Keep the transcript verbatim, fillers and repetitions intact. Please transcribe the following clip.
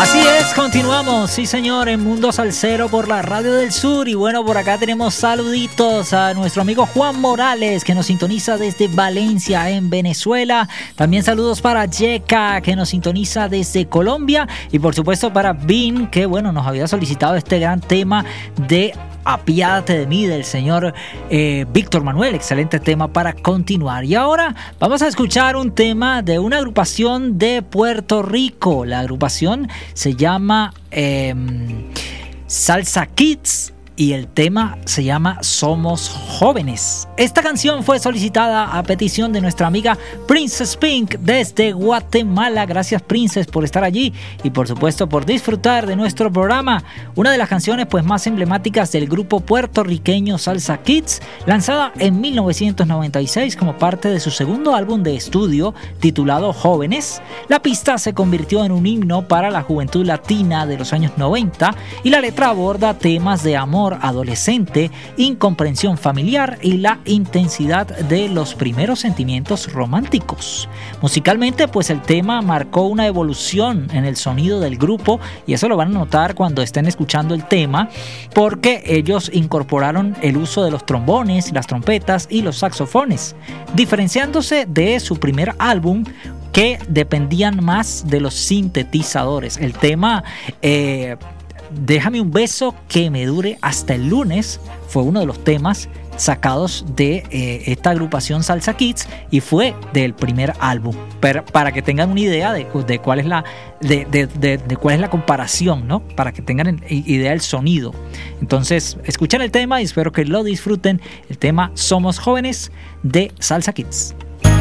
Así es, continuamos, sí señor, en Mundo Salsero por la Radio del Sur. Y bueno, por acá tenemos saluditos a nuestro amigo Juan Morales, que nos sintoniza desde Valencia, en Venezuela. También saludos para Yeka, que nos sintoniza desde Colombia. Y por supuesto para Vin, que bueno, nos había solicitado este gran tema de Apiádate de mí, del señor eh, Víctor Manuel. Excelente tema para continuar. Y ahora vamos a escuchar un tema de una agrupación de Puerto Rico. La agrupación se llama eh, Salsa Kids y el tema se llama Somos Jóvenes. Esta canción fue solicitada a petición de nuestra amiga Princess Pink desde Guatemala. Gracias, Princess, por estar allí y por supuesto por disfrutar de nuestro programa. Una de las canciones pues más emblemáticas del grupo puertorriqueño Salsa Kids, lanzada en mil novecientos noventa y seis como parte de su segundo álbum de estudio titulado Jóvenes. La pista se convirtió en un himno para la juventud latina de los años noventa y la letra aborda temas de amor adolescente, incomprensión familiar y la intensidad de los primeros sentimientos románticos. Musicalmente, pues el tema marcó una evolución en el sonido del grupo y eso lo van a notar cuando estén escuchando el tema, porque ellos incorporaron el uso de los trombones, las trompetas y los saxofones, diferenciándose de su primer álbum, que dependían más de los sintetizadores. El tema eh, Déjame un beso que me dure hasta el lunes fue uno de los temas sacados de eh, esta agrupación Salsa Kids y fue del primer álbum. Pero para que tengan una idea de, de cuál es la de, de, de, de cuál es la comparación, ¿no? Para que tengan idea del sonido. Entonces, escuchen el tema y espero que lo disfruten. El tema Somos Jóvenes de Salsa Kids.